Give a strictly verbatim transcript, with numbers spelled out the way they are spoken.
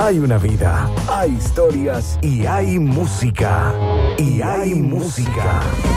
Hay una vida, hay historias y hay música. Y hay música.